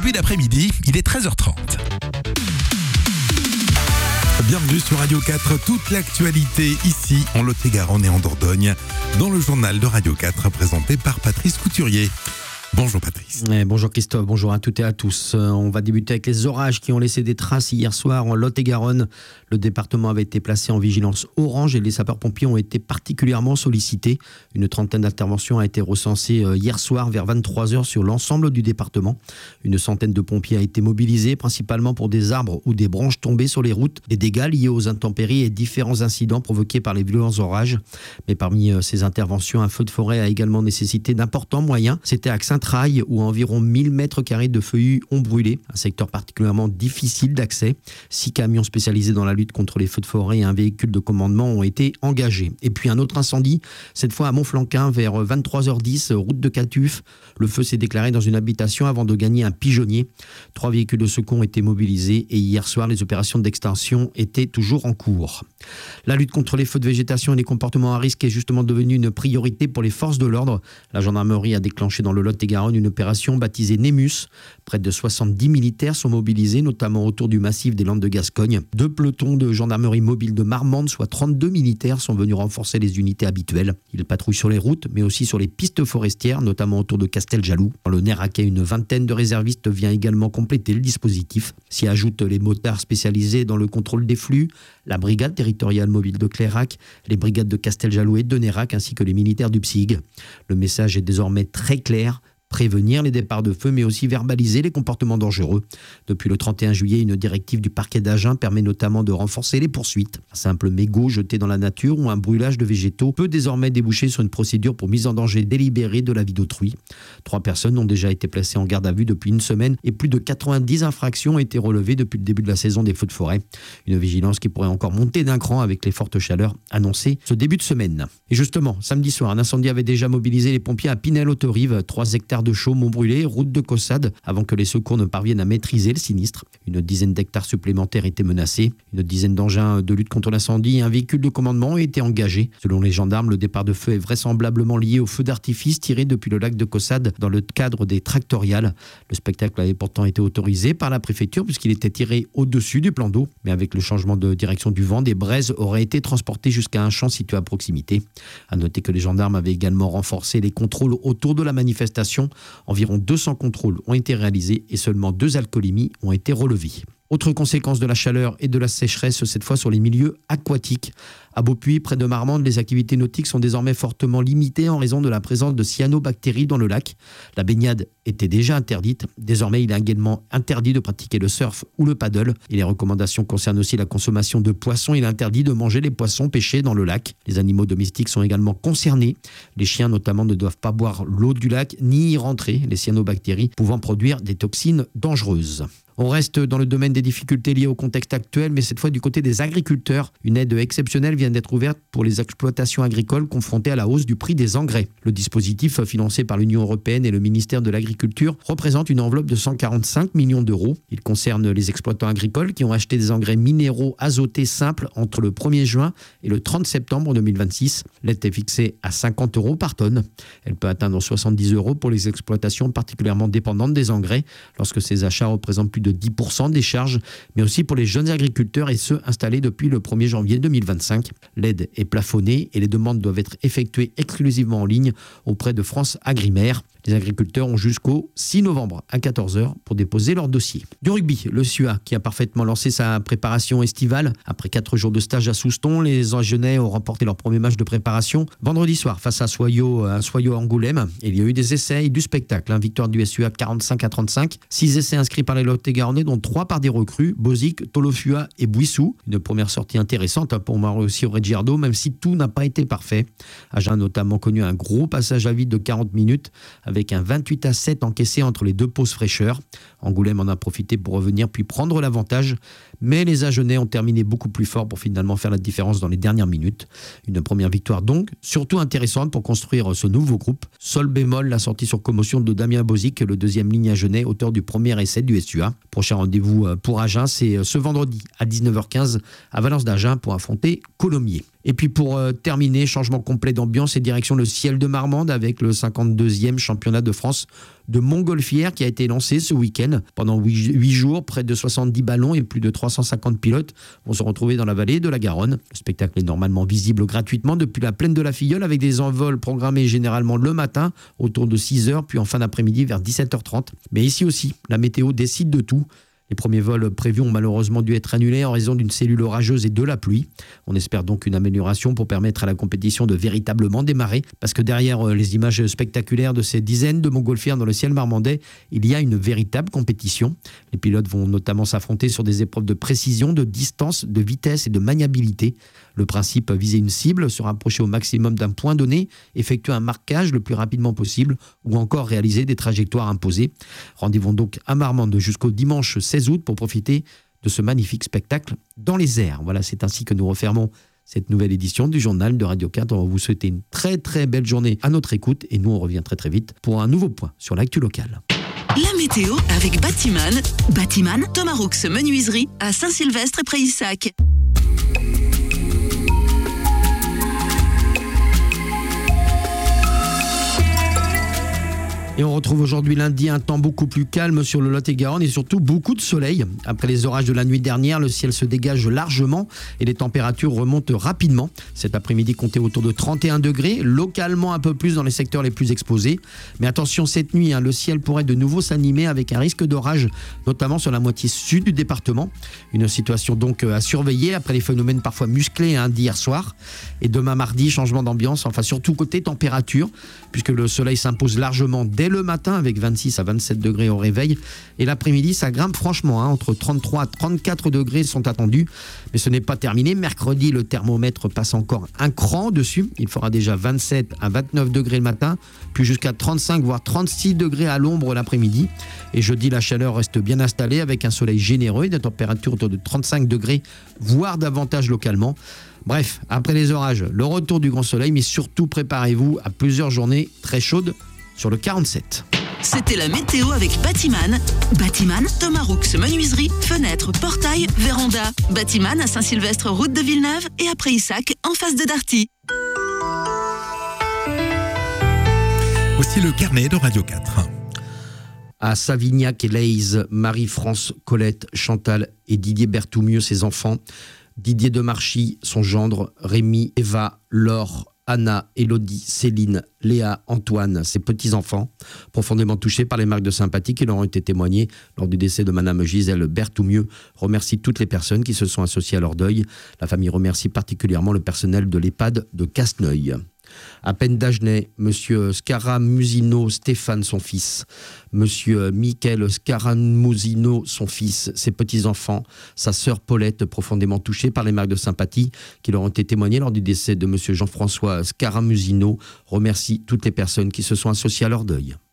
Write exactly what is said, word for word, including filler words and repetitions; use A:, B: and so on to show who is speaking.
A: début d'après-midi, il est treize heures trente.
B: Bienvenue sur Radio quatre, toute l'actualité ici en Lot-et-Garonne et en Dordogne, dans le journal de Radio quatre présenté par Patrice Couturier. Bonjour Patrice.
C: Eh, bonjour Christophe, bonjour à toutes et à tous. Euh, on va débuter avec les orages qui ont laissé des traces hier soir en Lot-et-Garonne. Le département avait été placé en vigilance orange et les sapeurs-pompiers ont été particulièrement sollicités. Une trentaine d'interventions a été recensée euh, hier soir vers vingt-trois heures sur l'ensemble du département. Une centaine de pompiers a été mobilisée, principalement pour des arbres ou des branches tombées sur les routes, des dégâts liés aux intempéries et différents incidents provoqués par les violents orages. Mais parmi euh, ces interventions, un feu de forêt a également nécessité d'importants moyens. C'était à Saint-Traille, où environ mille mètres carrés de feuillus ont brûlé, un secteur particulièrement difficile d'accès. Six camions spécialisés dans la lutte contre les feux de forêt et un véhicule de commandement ont été engagés. Et puis un autre incendie, cette fois à Montflanquin, vers vingt-trois heures dix, route de Catuf. Le feu s'est déclaré dans une habitation avant de gagner un pigeonnier. Trois véhicules de secours ont été mobilisés et hier soir, les opérations d'extinction étaient toujours en cours. La lutte contre les feux de végétation et les comportements à risque est justement devenue une priorité pour les forces de l'ordre. La gendarmerie a déclenché dans le Lot-et-Garonne une opération baptisée Némus. Près de soixante-dix militaires sont mobilisés, notamment autour du massif des Landes de Gascogne. Deux pelotons de gendarmerie mobile de Marmande, soit trente-deux militaires, sont venus renforcer les unités habituelles. Ils patrouillent sur les routes, mais aussi sur les pistes forestières, notamment autour de Casteljaloux. Dans le Néraquais, une vingtaine de réservistes vient également compléter le dispositif. S'y ajoutent les motards spécialisés dans le contrôle des flux, la brigade territoriale mobile de Clairac, les brigades de Casteljaloux et de Nérac, ainsi que les militaires du P S I G. Le message est désormais très clair: prévenir les départs de feu, mais aussi verbaliser les comportements dangereux. Depuis le trente et un juillet, une directive du parquet d'Agen permet notamment de renforcer les poursuites. Un simple mégot jeté dans la nature ou un brûlage de végétaux peut désormais déboucher sur une procédure pour mise en danger délibérée de la vie d'autrui. Trois personnes ont déjà été placées en garde à vue depuis une semaine et plus de quatre-vingt-dix infractions ont été relevées depuis le début de la saison des feux de forêt. Une vigilance qui pourrait encore monter d'un cran avec les fortes chaleurs annoncées ce début de semaine. Et justement, samedi soir, un incendie avait déjà mobilisé les pompiers à Pinel-Autorive. Trois hectares de chaume ont brûlé, route de Caussade, avant que les secours ne parviennent à maîtriser le sinistre. Une dizaine d'hectares supplémentaires étaient menacés. Une dizaine d'engins de lutte contre l'incendie et un véhicule de commandement ont été engagés. Selon les gendarmes, le départ de feu est vraisemblablement lié au feu d'artifice tiré depuis le lac de Caussade dans le cadre des tractoriales. Le spectacle avait pourtant été autorisé par la préfecture puisqu'il était tiré au-dessus du plan d'eau. Mais avec le changement de direction du vent, des braises auraient été transportées jusqu'à un champ situé à proximité. À noter que les gendarmes avaient également renforcé les contrôles autour de la manifestation. Environ deux cents contrôles ont été réalisés et seulement deux alcoolémies ont été relevées. Autre conséquence de la chaleur et de la sécheresse, cette fois sur les milieux aquatiques. À Beaupuy, près de Marmande, les activités nautiques sont désormais fortement limitées en raison de la présence de cyanobactéries dans le lac. La baignade était déjà interdite. Désormais, il est également interdit de pratiquer le surf ou le paddle. Et les recommandations concernent aussi la consommation de poissons. Il est interdit de manger les poissons pêchés dans le lac. Les animaux domestiques sont également concernés. Les chiens, notamment, ne doivent pas boire l'eau du lac ni y rentrer, les cyanobactéries pouvant produire des toxines dangereuses. On reste dans le domaine des difficultés liées au contexte actuel, mais cette fois du côté des agriculteurs. Une aide exceptionnelle vient d'être ouverte pour les exploitations agricoles confrontées à la hausse du prix des engrais. Le dispositif, financé par l'Union européenne et le ministère de l'Agriculture, représente une enveloppe de cent quarante-cinq millions d'euros. Il concerne les exploitants agricoles qui ont acheté des engrais minéraux azotés simples entre le premier juin et le trente septembre deux mille vingt-six. L'aide est fixée à cinquante euros par tonne. Elle peut atteindre soixante-dix euros pour les exploitations particulièrement dépendantes des engrais, lorsque ces achats représentent plus de dix pour cent des charges, mais aussi pour les jeunes agriculteurs et ceux installés depuis le premier janvier deux mille vingt-cinq. L'aide est plafonnée et les demandes doivent être effectuées exclusivement en ligne auprès de France Agrimaire. Les agriculteurs ont jusqu'au six novembre à quatorze heures pour déposer leur dossier. Du rugby, le S U A qui a parfaitement lancé sa préparation estivale. Après quatre jours de stage à Souston, les Agenais ont remporté leur premier match de préparation vendredi soir face à Soyaux, à Soyaux Angoulême. Il y a eu des essais et du spectacle. Hein. Victoire du S U A quarante-cinq à trente-cinq. Six essais inscrits par les Lot-et-Garonnais, dont trois par des recrues, Bozic, Tolofua et Bouissou. Une première sortie intéressante pour Mauricio Reggiardo, même si tout n'a pas été parfait. Agen a notamment connu un gros passage à vide de quarante minutes, avec un vingt-huit à sept encaissé entre les deux pauses fraîcheurs. Angoulême en a profité pour revenir puis prendre l'avantage, mais les Agenais ont terminé beaucoup plus fort pour finalement faire la différence dans les dernières minutes. Une première victoire donc, surtout intéressante pour construire ce nouveau groupe. Sol bémol, la sortie sur commotion de Damien Bozic, le deuxième ligne Agenais, auteur du premier essai du S U A. Prochain rendez-vous pour Agen, c'est ce vendredi à dix-neuf heures quinze à Valence d'Agen pour affronter Colomiers. Et puis pour euh, terminer, changement complet d'ambiance et direction le ciel de Marmande avec le cinquante-deuxième championnat de France de montgolfière qui a été lancé ce week-end. Pendant huit jours, près de soixante-dix ballons et plus de trois cent cinquante pilotes vont se retrouver dans la vallée de la Garonne. Le spectacle est normalement visible gratuitement depuis la plaine de la Filleule avec des envols programmés généralement le matin autour de six heures puis en fin d'après-midi vers dix-sept heures trente. Mais ici aussi, la météo décide de tout. Les premiers vols prévus ont malheureusement dû être annulés en raison d'une cellule orageuse et de la pluie. On espère donc une amélioration pour permettre à la compétition de véritablement démarrer. Parce que derrière les images spectaculaires de ces dizaines de montgolfières dans le ciel marmandais, il y a une véritable compétition. Les pilotes vont notamment s'affronter sur des épreuves de précision, de distance, de vitesse et de maniabilité. Le principe, viser une cible, se rapprocher au maximum d'un point donné, effectuer un marquage le plus rapidement possible ou encore réaliser des trajectoires imposées. Rendez-vous donc à Marmande jusqu'au dimanche seize août pour profiter de ce magnifique spectacle dans les airs. Voilà, c'est ainsi que nous refermons cette nouvelle édition du journal de Radio quatre. On va vous souhaiter une très très belle journée à notre écoute et nous on revient très très vite pour un nouveau point sur l'actu locale.
D: La météo avec Batiman. Batiman, Thomas Roux Menuiserie à Saint-Sylvestre et Prayssac.
C: Et on retrouve aujourd'hui lundi un temps beaucoup plus calme sur le Lot-et-Garonne et surtout beaucoup de soleil. Après les orages de la nuit dernière, le ciel se dégage largement et les températures remontent rapidement. Cet après-midi, comptez autour de trente et un degrés, localement un peu plus dans les secteurs les plus exposés. Mais attention, cette nuit, hein, le ciel pourrait de nouveau s'animer avec un risque d'orage, notamment sur la moitié sud du département. Une situation donc à surveiller après les phénomènes parfois musclés hein, d'hier soir. Et demain mardi, changement d'ambiance, enfin surtout côté température, puisque le soleil s'impose largement dès le matin avec vingt-six à vingt-sept degrés au réveil. Et l'après-midi, ça grimpe franchement. Hein, entre trente-trois à trente-quatre degrés sont attendus. Mais ce n'est pas terminé. Mercredi, le thermomètre passe encore un cran dessus. Il fera déjà vingt-sept à vingt-neuf degrés le matin, puis jusqu'à trente-cinq voire trente-six degrés à l'ombre l'après-midi. Et jeudi, la chaleur reste bien installée avec un soleil généreux et des températures autour de trente-cinq degrés, voire davantage localement. Bref, après les orages, le retour du grand soleil, mais surtout préparez-vous à plusieurs journées très chaudes sur le quarante-sept.
D: C'était la météo avec Batiman. Batiman, Thomas Roux Menuiserie, fenêtres, portails, véranda. Batiman à Saint-Sylvestre, route de Villeneuve et à Prayssac, en face de Darty.
B: Voici le carnet de Radio quatre.
C: À Savignac et Leyze, Marie-France, Colette, Chantal et Didier Berthoumieux, ses enfants. Didier Demarchy, son gendre, Rémi, Eva, Laure, Anna, Élodie, Céline, Léa, Antoine, ses petits-enfants, profondément touchés par les marques de sympathie qui leur ont été témoignées lors du décès de Madame Gisèle Berthoumieux, remercie toutes les personnes qui se sont associées à leur deuil. La famille remercie particulièrement le personnel de l'EHPAD de Casseneuil. À Pendagenais, Monsieur Scaramusino Stéphane, son fils, Monsieur Michael Scaramusino, son fils, ses petits-enfants, sa sœur Paulette, profondément touchée par les marques de sympathie qui leur ont été témoignées lors du décès de Monsieur Jean-François Scaramusino, remercie toutes les personnes qui se sont associées à leur deuil.